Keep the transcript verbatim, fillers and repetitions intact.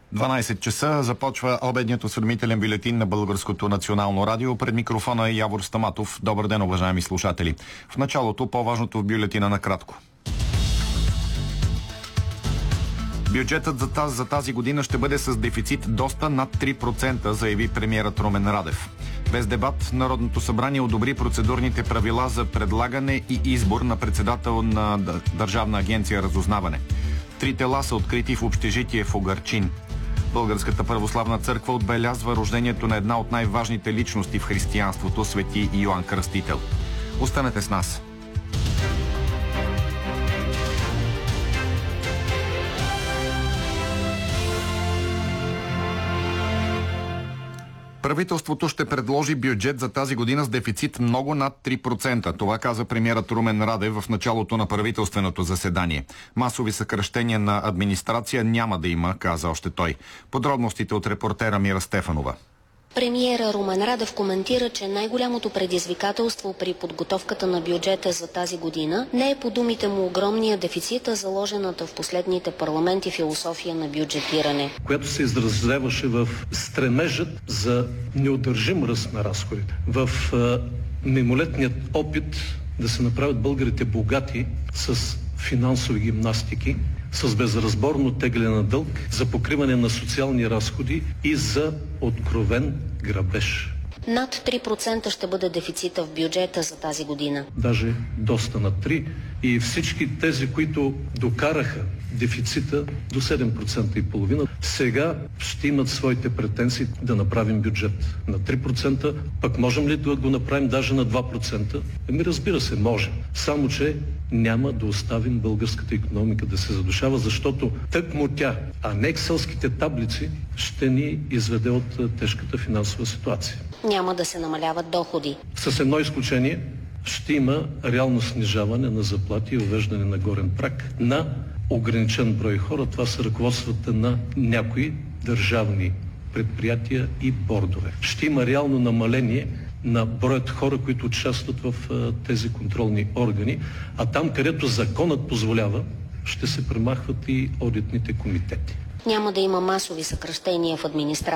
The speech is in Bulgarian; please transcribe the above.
дванайсет часа започва обедният осведомителен бюлетин на Българското национално радио. Пред микрофона е Явор Стаматов. Добър ден, уважаеми слушатели. В началото по-важното в бюлетина накратко. Бюджетът за тази, за тази година ще бъде с дефицит доста над три процента, заяви премиерът Румен Радев. Без дебат Народното събрание одобри процедурните правила за предлагане и избор на председател на Държавна агенция разузнаване. Три тела са открити в общежитие в Угърчин. Българската православна църква отбелязва рождението на една от най-важните личности в християнството, свети Йоан Кръстител. Останете с нас. Правителството ще предложи бюджет за тази година с дефицит много над три процента. Това каза премиерът Румен Радев в началото на правителственото заседание. Масови съкращения на администрация няма да има, каза още той. Подробностите от репортера Мира Стефанова. Премиера Румен Радев коментира, че най-голямото предизвикателство при подготовката на бюджета за тази година не е по думите му огромния дефицит, а заложената в последните парламенти философия на бюджетиране, която се изразяваше в стремежът за неудържим ръст на разходите, в мимолетният опит да се направят българите богати с финансови гимнастики, с безразборно тегляне на дълг, за покриване на социални разходи и за откровен грабеж. Над три процента ще бъде дефицита в бюджета за тази година. Даже доста над три. И всички тези, които докараха дефицита до седем процента и половина, сега ще имат своите претенции да направим бюджет на три процента. Пък можем ли да го направим даже на два процента? Еми, разбира се, можем. Само че няма да оставим българската икономика да се задушава, защото тъкмо тя, а не екселските таблици, ще ни изведе от тежката финансова ситуация. Няма да се намаляват доходи. С едно изключение, ще има реално снижаване на заплати и въвеждане на горен праг на ограничен брой хора. Това са ръководствата на някои държавни предприятия и бордове. Ще има реално намаление на броят хора, които участват в а, тези контролни органи, а там, където законът позволява, ще се премахват и одитните комитети. Няма да има масови съкращения в администрацията.